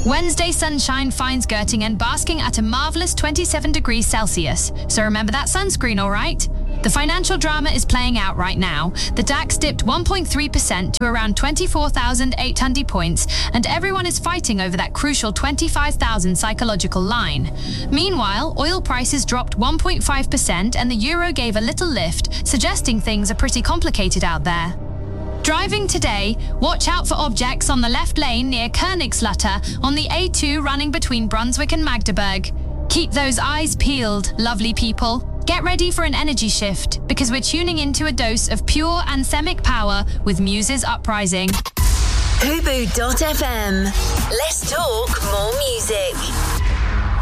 Wednesday sunshine finds Göttingen basking at a marvellous 27 degrees Celsius. So remember that sunscreen, all right? The financial drama is playing out right now. The DAX dipped 1.3% to around 24,800 points, and everyone is fighting over that crucial 25,000 psychological line. Meanwhile, oil prices dropped 1.5% and the euro gave a little lift, suggesting things are pretty complicated out there. Driving today, watch out for objects on the left lane near Königslutter on the A2 running between Brunswick and Magdeburg. Keep those eyes peeled, lovely people. Get ready for an energy shift, because we're tuning into a dose of pure anthemic power with Muses Uprising. Hubu.fm. Let's talk more music.